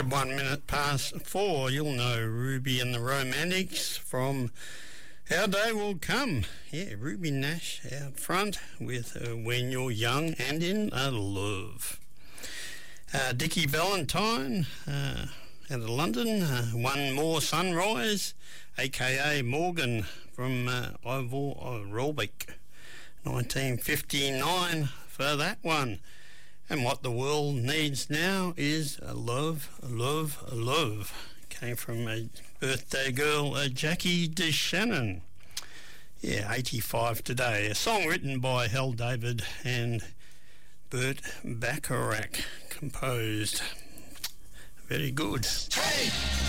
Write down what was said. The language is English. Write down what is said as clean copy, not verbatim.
At 1 minute past 4, you'll know Ruby and the Romantics from Our Day Will Come. Yeah, Ruby Nash out front with When You're Young and in Love. Dickie Valentine out of London, One More Sunrise, a.k.a. Morgan from Ivor Rolbeck, 1959 for that one. And What the World Needs Now is Love, Love, Love. Came from a birthday girl, Jackie DeShannon. Yeah, 85 today. A song written by Hal David and Burt Bacharach, composed. Very good. Hey!